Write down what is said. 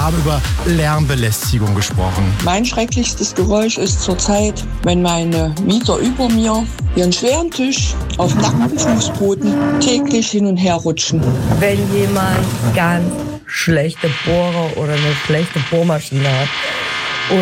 haben über Lärmbelästigung gesprochen. Mein schrecklichstes Geräusch ist zurzeit, wenn meine Mieter über mir ihren schweren Tisch auf nacktem Fußboden täglich hin und her rutschen. Wenn jemand ganz schlechte Bohrer oder eine schlechte Bohrmaschine hat,